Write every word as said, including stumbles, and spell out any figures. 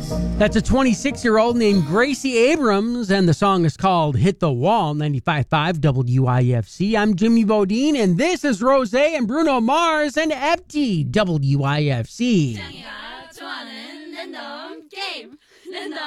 That's a twenty-six-year-old named Gracie Abrams, and the song is called Hit the Wall, ninety-five point five W I F C. I'm Jimmy Bodine, and this is Rose and Bruno Mars and Epti, W I F C. 짱이가 좋아하는 랜덤 게임 랜덤